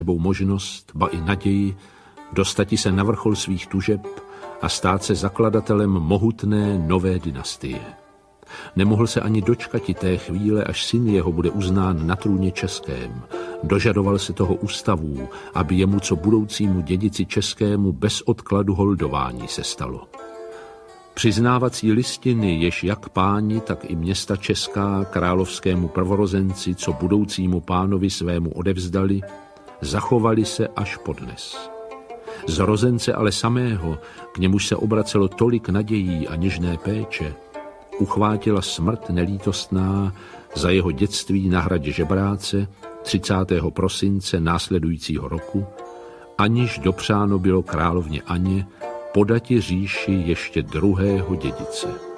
sebou možnost, ba i naději, dostati se na vrchol svých tužeb a stát se zakladatelem mohutné nové dynastie. Nemohl se ani dočkati té chvíle, až syn jeho bude uznán na trůně českém. Dožadoval se toho ústavů, aby jemu co budoucímu dědici českému bez odkladu holdování se stalo. Přiznávací listiny, jež jak páni, tak i města česká královskému prvorozenci, co budoucímu pánovi svému odevzdali, zachovali se až podnes. Zrozence ale samého, k němuž se obracelo tolik nadějí a něžné péče, uchvátila smrt nelítostná za jeho dětství na hradě Žebráce 30. prosince následujícího roku, aniž dopřáno bylo královně Anně podati říši ještě druhého dědice.